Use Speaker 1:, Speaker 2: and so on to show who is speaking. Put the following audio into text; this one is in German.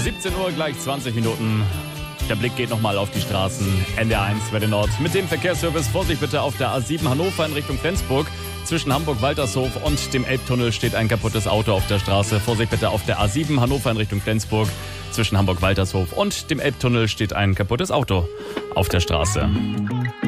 Speaker 1: 17 Uhr, gleich 20 Minuten. Der Blick geht nochmal auf die Straßen. NDR1 Welle Nord mit dem Verkehrsservice. Vorsicht bitte auf der A7 Hannover in Richtung Flensburg. Zwischen Hamburg-Waltershof und dem Elbtunnel steht ein kaputtes Auto auf der Straße. Vorsicht bitte auf der A7 Hannover in Richtung Flensburg. Zwischen Hamburg-Waltershof und dem Elbtunnel steht ein kaputtes Auto auf der Straße.